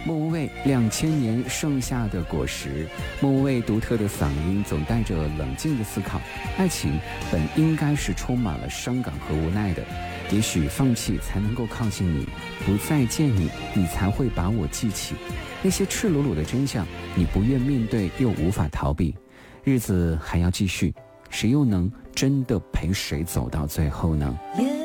莫文蔚2000年盛夏的果实，莫文蔚独特的嗓音总带着冷静的思考。爱情本应该是充满了伤感和无奈的，也许放弃才能够靠近你，不再见你，你才会把我记起。那些赤裸裸的真相，你不愿面对又无法逃避，日子还要继续，谁又能真的陪谁走到最后呢？